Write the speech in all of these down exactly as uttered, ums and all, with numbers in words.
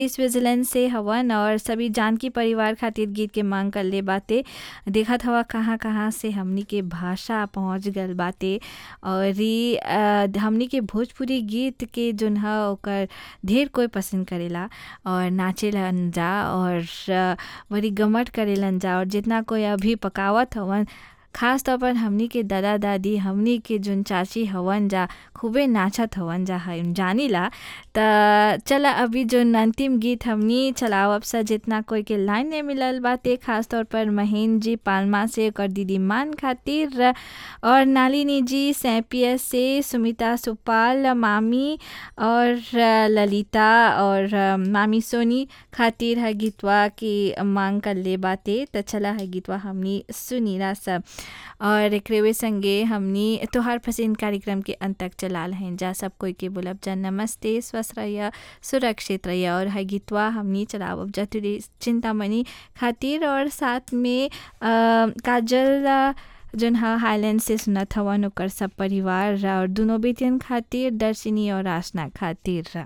Switzerland से हवन और सभी जानकी परिवार खातिर गीत के मांग कर ले बाते। देखत हवा कहाँ कहाँ से हमनी के भाषा पहुँच गल बाते और ई अ, हमनी के भोजपुरी गीत के जोन ह ओकर ढेर कोई पसंद करेला और नाचेलन जा और अ, बड़ी गमट करेलन जा और जितना कोई अभी पकावत हवन खास तौर पर हमनी के दादा दादी हमनी के जोन चाची हवन जा खूबे नाचत हवन जा हम जानीला। त चला अभी जो अंतिम गीत हमनी चलावब सा जितना कोई के लाइन ने मिलल बाते खास तौर पर महेंद्र जी पालमा से ओकर दीदी मान खातिर और नालिनी जी सैपिया से सुमिता सुपाल मामी और ललिता और मामी सोनी खातिर है गीतवा की मांग कर ले बाते। त चला है गीतवा हमनी सुनीला सब और एकरेवे संगे हमनी तोहार पसंद कार्यक्रम के अंत तक चलाल हैं जा सब कोई के बोलब जा नमस्ते स्वस्थ रहिया सुरक्षित रहिया और है गीतवा हमनी चलावब जा तुरी चिंतामणि खातिर और साथ में अ, काजल अ, जोन हा हाईलैंड से सुनत हवन ओकर सब परिवार और दोनों बेटियन खातिर दर्शिनी और आसना खातिर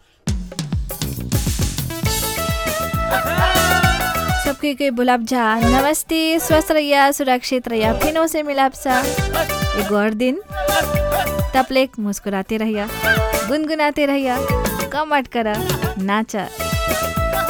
सबके के बुलाब जा नमस्ते स्वस्थ रहिया सुरक्षित रहिया फिर से मिलाब सा एक और दिन तब लेक मुस्कुराते रहिया गुनगुनाते रहिया कमट करा नाचा।